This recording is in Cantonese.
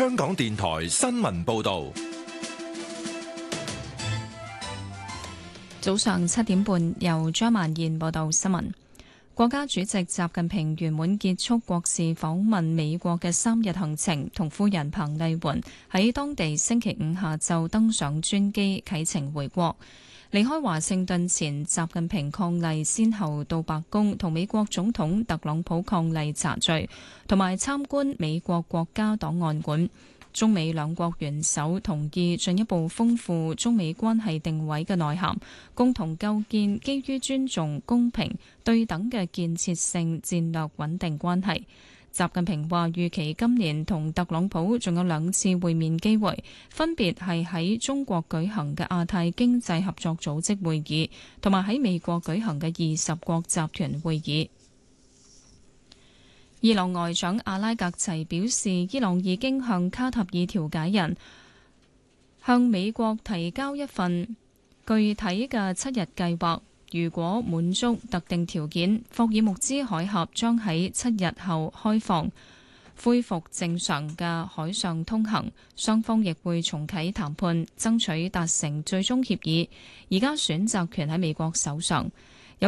香港電台新聞報道。 早上7點半，由張曼燕報道新聞。國家主席習近平圓滿結束國事訪問美國嘅3日行程，同夫人彭麗媛喺當地星期五下晝登上專機啟程回國。離開華盛頓前，習近平伉儷先後到白宮同美國總統特朗普伉儷茶敘，同埋參觀美國國家檔案館。中美兩國元首同意進一步豐富中美關係定位嘅內涵，共同構建基於尊重、公平、對等嘅建設性戰略穩定關係。習近平話預期今年同特朗普仲有2次會面機會，分別係喺中國舉行嘅亞太經濟合作組織會議，同埋喺美國舉行嘅20國集團會議。伊朗外長阿拉格齊表示，伊朗已經向卡塔爾調解人向美國提交一份具體嘅7日計劃，如果滿足特定條件，霍爾木茲海峽將喺7日後開放，恢復正常嘅海上通行，雙方亦會重啟談判，爭取達成最終協議。而家選擇權喺美國手上。